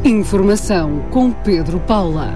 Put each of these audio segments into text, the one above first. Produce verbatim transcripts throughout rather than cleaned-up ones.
Informação com Pedro Paula.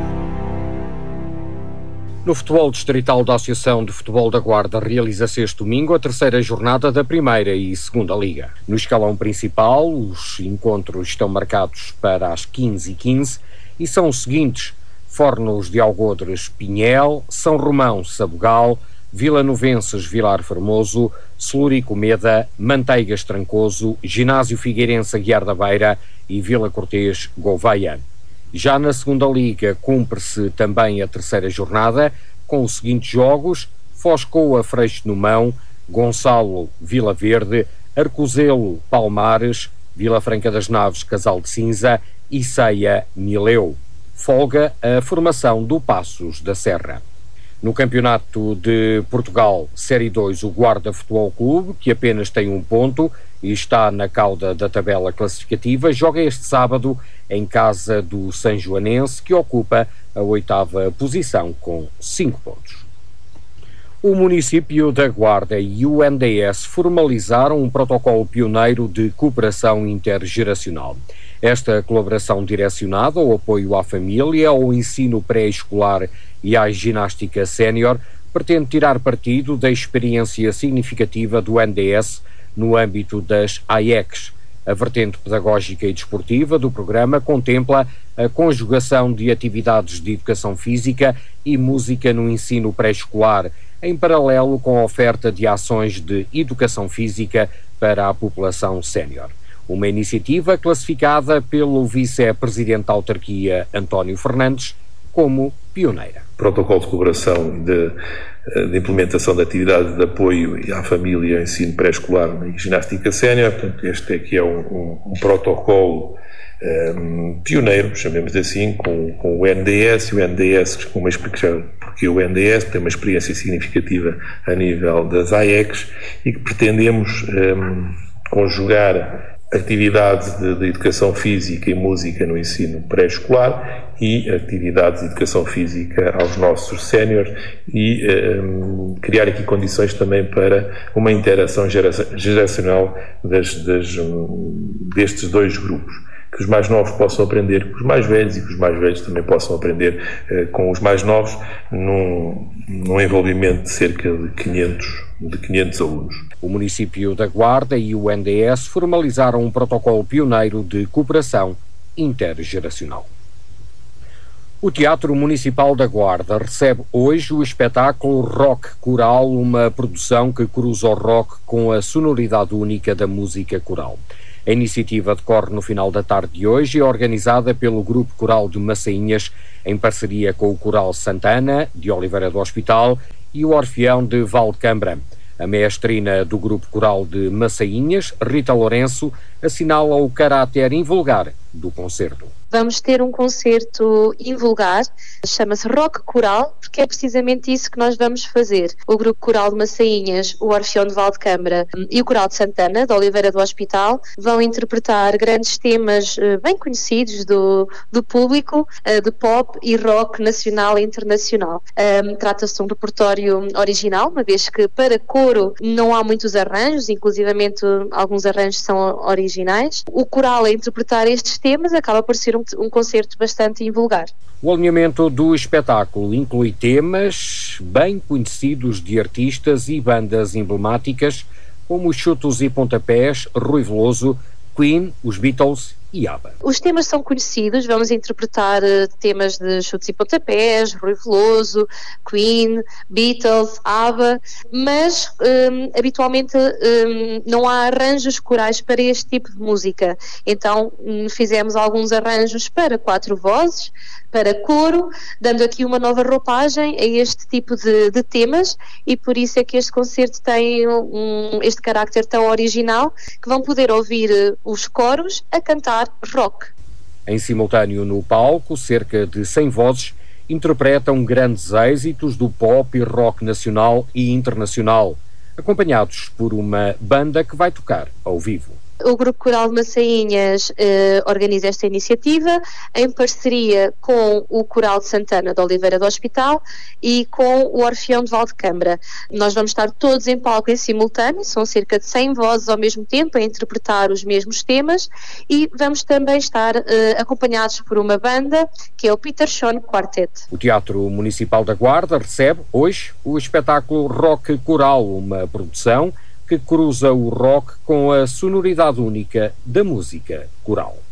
No futebol distrital da Associação de Futebol da Guarda realiza-se este domingo a terceira jornada da Primeira e Segunda Liga. No escalão principal, os encontros estão marcados para as quinze e quinze e são os seguintes: Fornos de Algodres Pinhel, São Romão Sabugal, Vila Novenses Vilar Formoso, Celurico Meda, Manteigas Trancoso, Ginásio Figueirense Aguiar da Beira e Vila Cortês Gouveia. Já na Segunda Liga cumpre-se também a terceira jornada, com os seguintes jogos: Foscoa Freixo no Mão, Gonçalo Vila Verde, Arcozelo Palmares, Vila Franca das Naves Casal de Cinza e Ceia Mileu. Folga a formação do Passos da Serra. No Campeonato de Portugal, Série dois, o Guarda Futebol Clube, que apenas tem um ponto e está na cauda da tabela classificativa, joga este sábado em casa do Sanjoanense, que ocupa a oitava posição com cinco pontos. O município da Guarda e o N D S formalizaram um protocolo pioneiro de cooperação intergeracional. Esta colaboração direcionada ao apoio à família, ao ensino pré-escolar e à ginástica sénior pretende tirar partido da experiência significativa do N D S no âmbito das A I E Cs. A vertente pedagógica e desportiva do programa contempla a conjugação de atividades de educação física e música no ensino pré-escolar, em paralelo com a oferta de ações de educação física para a população sénior. Uma iniciativa classificada pelo vice-presidente da autarquia, António Fernandes, como pioneira. Protocolo de colaboração de, de implementação de atividades de apoio à família e ao ensino pré-escolar e ginástica sénior. Portanto, este aqui é um, um, um protocolo um, pioneiro, chamemos assim, com, com o N D S, o N D S com uma explicação, porque o N D S tem uma experiência significativa a nível das A I E Cs e que pretendemos um, conjugar atividades de, de educação física e música no ensino pré-escolar e atividades de educação física aos nossos séniores e um, criar aqui condições também para uma interação geracional das, das, um, destes dois grupos. Que os mais novos possam aprender com os mais velhos e que os mais velhos também possam aprender uh, com os mais novos num, num envolvimento de cerca de quinhentos, de quinhentos alunos. O município da Guarda e o N D S formalizaram um protocolo pioneiro de cooperação intergeracional. O Teatro Municipal da Guarda recebe hoje o espetáculo Rock Coral, uma produção que cruza o rock com a sonoridade única da música coral. A iniciativa decorre no final da tarde de hoje e é organizada pelo Grupo Coral de Massainhas, em parceria com o Coral Santana, de Oliveira do Hospital, e o Orfeão de Valcambra. A maestrina do Grupo Coral de Massainhas, Rita Lourenço, assinala o caráter invulgar do concerto. Vamos ter um concerto invulgar, chama-se Rock Coral, porque é precisamente isso que nós vamos fazer. O Grupo Coral de Massainhas, o Orfeão de Valdecâmara e o Coral de Santana, de Oliveira do Hospital, vão interpretar grandes temas bem conhecidos do, do público, de pop e rock nacional e internacional. Um, trata-se de um repertório original, uma vez que para coro não há muitos arranjos, inclusivamente alguns arranjos são originais. O coral a interpretar estes temas acaba por ser um, um concerto bastante invulgar. O alinhamento do espetáculo inclui temas bem conhecidos de artistas e bandas emblemáticas como os Chutos e Pontapés, Rui Veloso, Queen, os Beatles e ABBA. Os temas são conhecidos, vamos interpretar uh, temas de Chutos e Pontapés, Rui Veloso, Queen, Beatles, ABBA, mas um, habitualmente um, não há arranjos corais para este tipo de música. Então um, fizemos alguns arranjos para quatro vozes, para coro, dando aqui uma nova roupagem a este tipo de, de temas, e por isso é que este concerto tem um, este carácter tão original, que vão poder ouvir uh, os coros a cantar rock. Em simultâneo no palco, cerca de cem vozes interpretam grandes êxitos do pop e rock nacional e internacional, acompanhados por uma banda que vai tocar ao vivo. O Grupo Coral de Massainhas eh, organiza esta iniciativa em parceria com o Coral de Santana de Oliveira do Hospital e com o Orfeão de Valdecâmara. Nós vamos estar todos em palco em simultâneo, são cerca de cem vozes ao mesmo tempo a interpretar os mesmos temas, e vamos também estar eh, acompanhados por uma banda que é o Peter Schoen Quartet. O Teatro Municipal da Guarda recebe hoje o espetáculo Rock Coral, uma produção que cruza o rock com a sonoridade única da música coral.